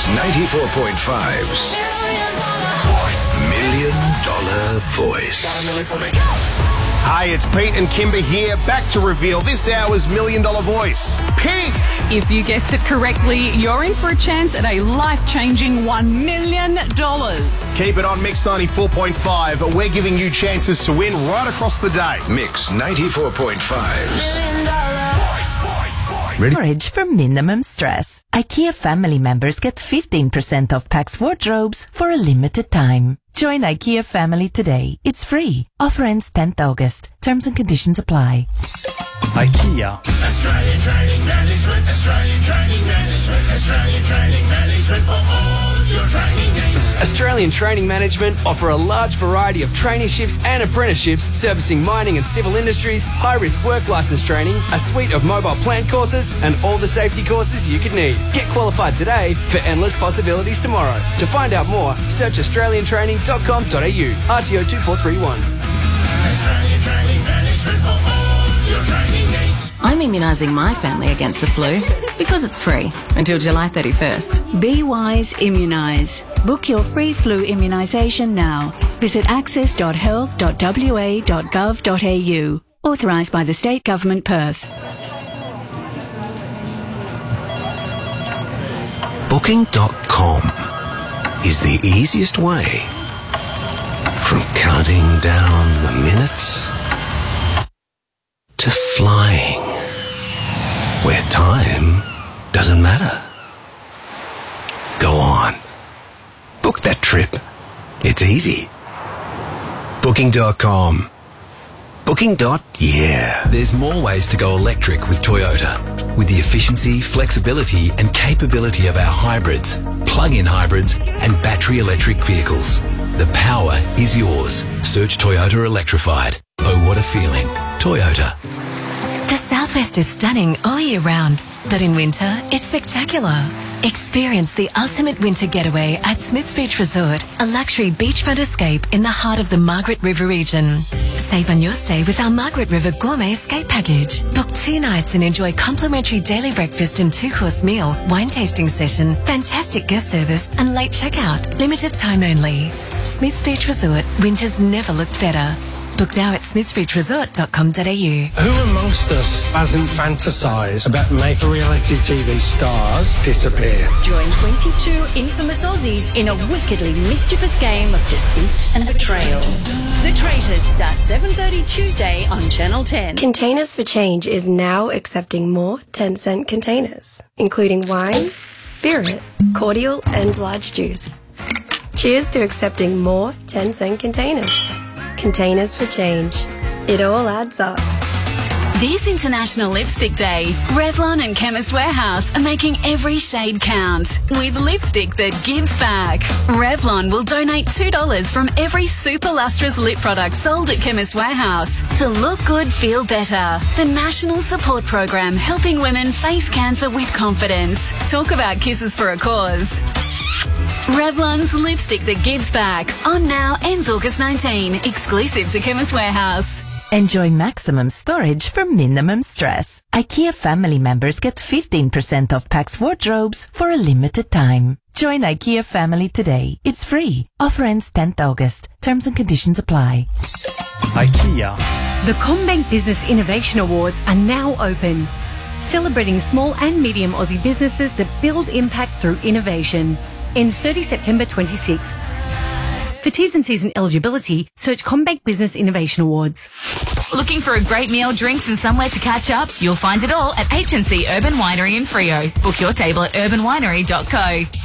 Mix 94.5's $1 Million Voice. Hi, it's Pete and Kimber here, back to reveal this hour's $1 Million Voice. Pete! If you guessed it correctly, you're in for a chance at a life-changing $1 million. Keep it on Mix 94.5. We're giving you chances to win right across the day. Mix 94.5's Storage for minimum stress. IKEA family members get 15% off Pax wardrobes for a limited time. Join IKEA family today. It's free. Offer ends 10th August. Terms and conditions apply. IKEA. Australian Training Management, Australian Training Management, Australian Training Management for all your training needs. Australian Training Management offer a large variety of traineeships and apprenticeships servicing mining and civil industries, high-risk work licence training, a suite of mobile plant courses and all the safety courses you could need. Get qualified today for endless possibilities tomorrow. To find out more, search australiantraining.com.au. RTO 2431. Australian Training Management for all your training needs. I'm immunising my family against the flu because it's free until July 31st. Be wise, immunise. Book your free flu immunisation now. Visit access.health.wa.gov.au. Authorised by the State Government, Perth. Booking.com is the easiest way from counting down the minutes to flying, where time doesn't matter. Go on. Book that trip. It's easy. Booking.com. Booking.yeah. There's more ways to go electric with Toyota. With the efficiency, flexibility and capability of our hybrids, plug-in hybrids and battery electric vehicles. The power is yours. Search Toyota Electrified. Oh, what a feeling. Toyota. The Southwest is stunning all year round, but in winter, it's spectacular. Experience the ultimate winter getaway at Smiths Beach Resort, a luxury beachfront escape in the heart of the Margaret River region. Save on your stay with our Margaret River Gourmet Escape Package. Book 2 nights and enjoy complimentary daily breakfast and 2-course meal, wine tasting session, fantastic guest service and late checkout. Limited time only. Smiths Beach Resort, winters never looked better. Book now at smithsbeachresort.com.au. Who amongst us hasn't fantasised about making reality TV stars disappear? Join 22 infamous Aussies in a wickedly mischievous game of deceit and betrayal. The Traitors starts 7:30 Tuesday on Channel 10. Containers for Change is now accepting more 10-cent containers, including wine, spirit, cordial and large juice. Cheers to accepting more 10-cent containers. Containers for Change. It all adds up. This International Lipstick Day, Revlon and Chemist Warehouse are making every shade count with lipstick that gives back. Revlon will donate $2 from every super lustrous lip product sold at Chemist Warehouse to look good, feel better. The national support program helping women face cancer with confidence. Talk about kisses for a cause. Revlon's lipstick that gives back. On now, ends August 19. Exclusive to Chemist Warehouse. Enjoy maximum storage for minimum stress. IKEA family members get 15% off Pax wardrobes for a limited time. Join IKEA family today. It's free. Offer ends 10th August. Terms and conditions apply. IKEA. The CommBank Business Innovation Awards are now open, celebrating small and medium Aussie businesses that build impact through innovation. Ends 30 September 26. For T's and C's and eligibility, search CommBank Business Innovation Awards. Looking for a great meal, drinks and somewhere to catch up? You'll find it all at H&C Urban Winery in Freo. Book your table at urbanwinery.co.